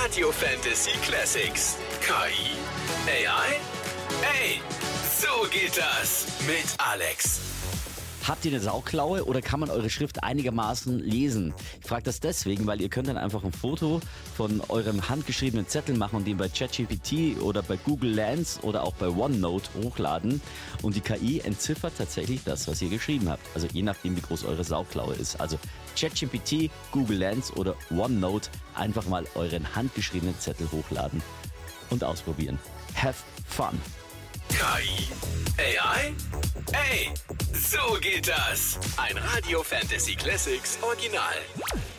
Radio Fantasy Classics. KI? AI? Ey, so geht das mit Alex. Habt ihr eine Sauklaue oder kann man eure Schrift einigermaßen lesen? Ich frage das deswegen, weil ihr könnt dann einfach ein Foto von eurem handgeschriebenen Zettel machen und den bei ChatGPT oder bei Google Lens oder auch bei OneNote hochladen und die KI entziffert tatsächlich das, was ihr geschrieben habt. Also je nachdem, wie groß eure Sauklaue ist. Also ChatGPT, Google Lens oder OneNote, einfach mal euren handgeschriebenen Zettel hochladen und ausprobieren. Have fun! KI? AI? Ey, so geht das. Ein Radio Fantasy Classics Original.